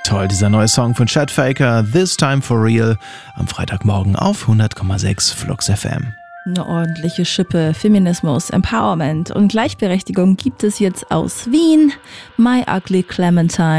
Toll, dieser neue Song von Chad Faker, This Time for Real, am Freitagmorgen auf 100,6 Flux FM. Eine ordentliche Schippe Feminismus, Empowerment und Gleichberechtigung gibt es jetzt aus Wien. My Ugly Clementine.